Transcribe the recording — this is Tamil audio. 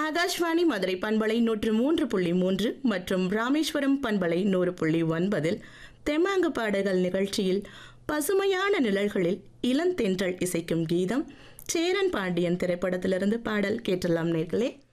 ஆகாஷ்வாணி மதுரை பண்பலை 103.3 மற்றும் ராமேஸ்வரம் பண்பலை 100.9 தெம்மாங்கு பாடல்கள் நிகழ்ச்சியில் பசுமையான நிழல்களில் இளந்தென்றல் இசைக்கும் கீதம் சேரன் பாண்டியன் திரைப்படத்திலிருந்து பாடல் கேட்டலாம் நேர்களே.